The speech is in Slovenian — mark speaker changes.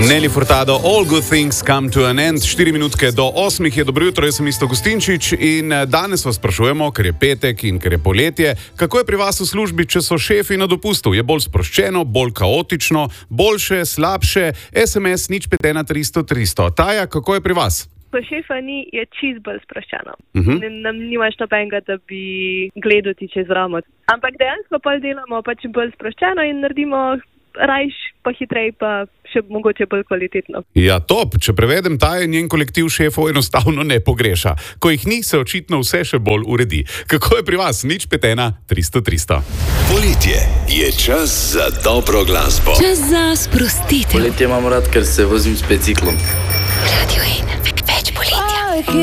Speaker 1: Nelly Furtado, All Good Things Come to an End. 4 minutke do 8 je dobro jutro, jaz sem Isto Gustinčič in danes vas sprašujemo, ker je petek in ker je poletje, kako je pri vas v službi, če so šefi na dopustu? Je bolj sproščeno, bolj kaotično, boljše, slabše? SMS 051300 Taja, kako je pri vas?
Speaker 2: Ko šefa ni, je čist bolj sproščeno. Nam nimaš nobenega, da bi gledal ti čez ramo. Ampak dejansko pa delamo pač bolj sproščeno in naredimo rajš, pa hitrej, pa še mogoče bolj kvalitetno.
Speaker 1: Ja, top. Če prevedem, Taja njen kolektiv šefov enostavno ne pogreša. Ko jih ni, se očitno vse še bolj uredi. Kako je pri vas? 051300
Speaker 3: Poletje je čas za dobro glasbo.
Speaker 4: Čas za sprostitev.
Speaker 5: Poletje imam rad, ker se vozim s biciklom.
Speaker 4: Radio 1, več poletja.